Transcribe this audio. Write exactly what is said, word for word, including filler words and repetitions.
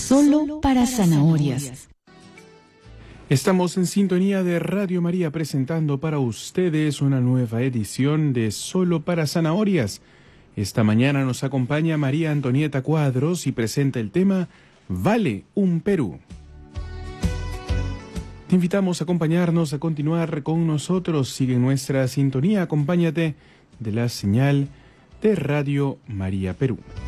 Solo para zanahorias. Estamos en sintonía de Radio María presentando para ustedes una nueva edición de Solo para Zanahorias. Esta mañana nos acompaña María Antonieta Cuadros y presenta el tema Vale un Perú. Te invitamos a acompañarnos, a continuar con nosotros. Sigue nuestra sintonía, acompáñate de la señal de Radio María Perú.